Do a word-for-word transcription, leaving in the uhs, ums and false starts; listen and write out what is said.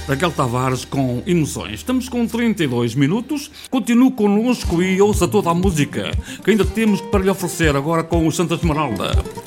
Raquel Tavares com Emoções. Estamos com trinta e dois minutos. Continue connosco e ouça toda a música que ainda temos para lhe oferecer agora com o Santa Esmeralda.